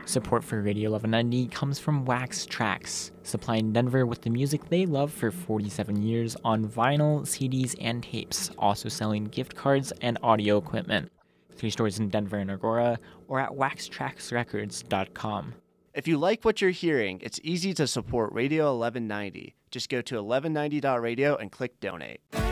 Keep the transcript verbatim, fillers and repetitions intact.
Support for Radio eleven ninety comes from Wax Trax, supplying Denver with the music they love for forty-seven years on vinyl, C Ds, and tapes, also selling gift cards and audio equipment. Three stores in Denver and Aurora, or at wax trax records dot com. If you like what you're hearing, it's easy to support Radio eleven ninety. Just go to eleven ninety dot radio and click donate.